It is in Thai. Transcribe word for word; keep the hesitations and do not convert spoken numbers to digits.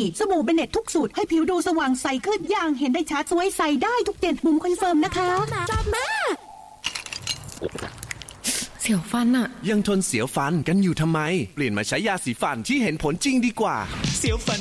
สบู่เบเน็ตทุกสูตรให้ผิวดูสว่างใสขึ้นอย่างเห็นได้ชัดสวยใสได้ทุกเดือนบุ๋มคอนเฟิร์มนะคะชอบมากเสียวฟันอะยังทนเสียวฟันกันอยู่ทำไมเปลี่ยนมาใช้ยาสีฟันที่เห็นผลจริงดีกว่าเสียวฟัน